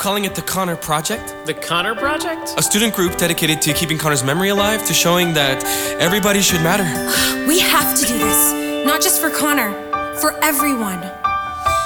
calling it the Connor Project. The Connor Project? A student group dedicated to keeping Connor's memory alive, to showing that everybody should matter. We have to do this. Not just for Connor, for everyone.